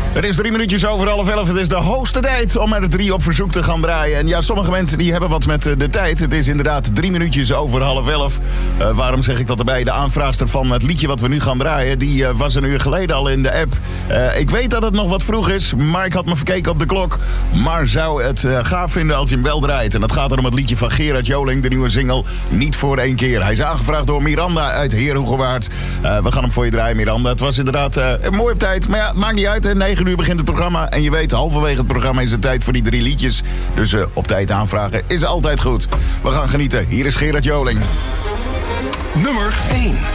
Het is 3 minuutjes over 10:30. Het is de hoogste tijd om er 3 op verzoek te gaan draaien. En ja, sommige mensen die hebben wat met de tijd. Het is inderdaad 3 minuutjes over 10:30. Waarom zeg ik dat erbij? De aanvraagster van het liedje wat we nu gaan draaien, die was een uur geleden al in de app. Ik weet dat het nog wat vroeg is, maar ik had me verkeken op de klok. Maar zou het gaaf vinden als je hem wel draait. En dat gaat er om het liedje van Gerard Joling, de nieuwe single Niet voor één keer. Hij is aangevraagd door Miranda uit Heerhugowaard. We gaan hem voor je draaien, Miranda. Het was inderdaad mooi op tijd. Maar ja, het maakt niet uit. 9 uur begint het programma. En je weet, halverwege het programma is het tijd voor die 3 liedjes. Dus op tijd aanvragen is altijd goed. We gaan genieten. Hier is Gerard Joling. Nummer 1.